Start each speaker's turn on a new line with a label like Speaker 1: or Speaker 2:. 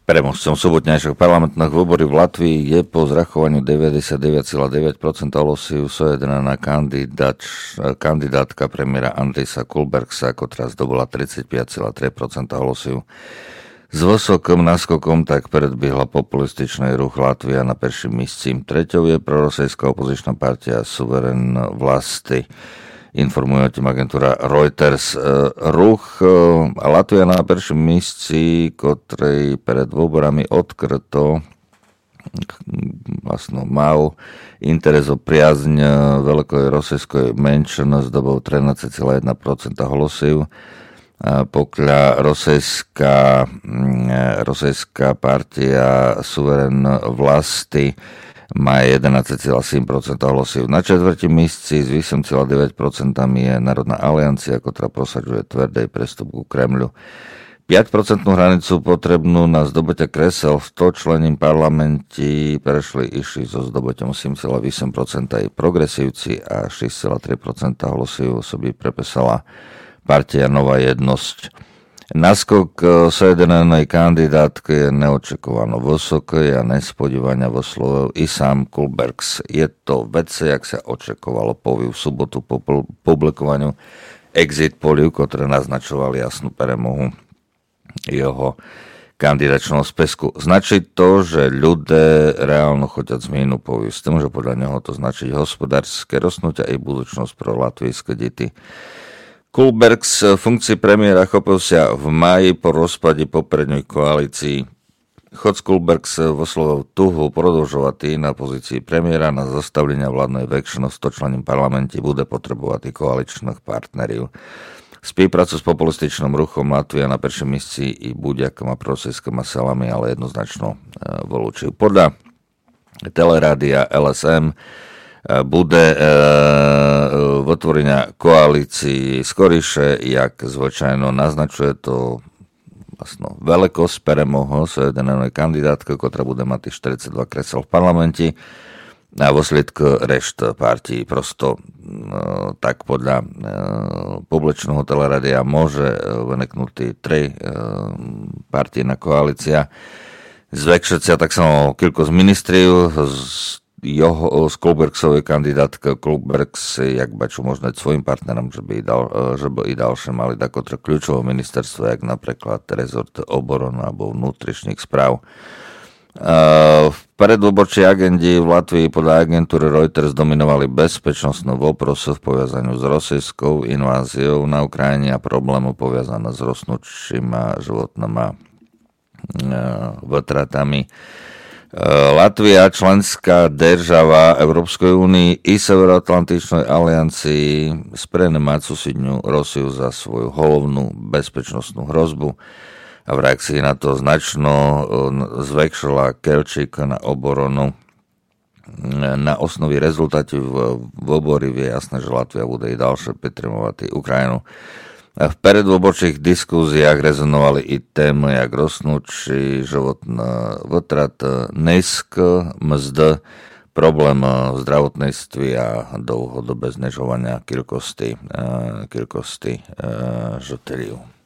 Speaker 1: Переможцom sobotnejších parlamentných výborov v Latvii je po zrachovaní 99,9% hlasov sojednaná kandidátka premiéra Andrisa Kulbergsa, ktorá zdobola 35,3% hlasov. S vysokým náskokom tak predbehla populističný ruch Latvia na prvým místci. Treťou je prorosejská opozičná partia Suverén vlasti. Informuje o tým agentúra Reuters. Ruch Latvia na prvým místci, ktorý pred voľbami odkryto vlastne mal interes o priazň veľkej rosejskej menšiny s dobou 13,1% hlasov. Pokiaľ rosejská partia Suverén vlasti má 11,7% hlasov. Na četvrtí místci s 8,9% je Národná aliancia, ktorá prosaďuje tvrdý prestup ku Kremľu. 5% hranicu potrebnú na zdobytie kresel v 100-člennom parlamente išli so zdobytím 7,8% aj progresívci a 6,3% hlasov osoby prepísala partia Nová jednosť. Naskok sojednanej kandidátky je neočakovano vysoký a nespodívania vyslovil i sám Kulbergs. Je to vec, jak sa očakovalo v sobotu po publikovaniu exit pollu, ktoré naznačovali jasnú premohu jeho kandidačného spisku. Značí to, že ľudia reálno chodia zmenu poviu s tým, že podľa neho to značí hospodárske rostnutia i budúcnosť pro latvijské deti. Kulbergs funkcii premiéra chopil sa v máji po rozpade poprednej koalícii. Chod Kulbergs vyslovil túhu prodlžovať na pozícii premiéra na zastavlenia vládnej väčšiny v 100-člennom parlamente bude potrebovať koaličných partnerov. Spoluprácu s populističným ruchom Latvia na prvým místci i buďakom a prosejskými silami, ale jednoznačno volúčil. Podľa telerádia LSM bude vytvorenia koalícii skoríše, jak zvyčajno naznačuje to vlastne veľkosť premohu sojednanej kandidátky, ktorá bude mať 42 kresel v parlamente a vo sledku rešt partí. Prosto tak podľa publičného telerádia môže vyniknúť 3 partijná koalícia. Zväčšiť sa tak samo kilko z ministrів, z Kulbergsovej kandidátky. Kulbergs, jak baču možno svojim partnerom, že by i ďalšie mali takotre kľúčové ministerstvo, jak napríklad rezort obrany alebo vnútrišných správ. V predvoborčej agendi v Latvii podľa agentúry Reuters dominovali bezpečnostnú voprosu v poviazaniu s rosijskou inváziou na Ukrajine a problému poviazané s rostnúčimi životnými vytratami. Latvia, členská država Európskej únii i Severoatlantičnej aliancii sprenemať susedňu Rosiu za svoju hlavnú bezpečnostnú hrozbu a v reakcii na to značno zväčšila Kelčík na obranu. Na osnovi rezultatov v obori je jasné, že Latvia bude i ďalšie podporovať Ukrajinu. V predvoborčích diskuziách rezonovali i témy, jak rostnúči životná vytrat, nízk mzd, problém v zdravotníctví a dlhodobé znižovania kilkosti žiteľov.